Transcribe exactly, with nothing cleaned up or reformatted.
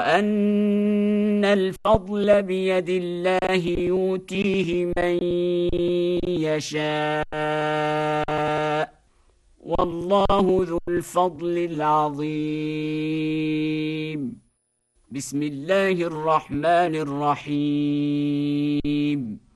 وأن الفضل بيد الله يؤتيه من يشاء والله ذو الفضل العظيم. بسم الله الرحمن الرحيم.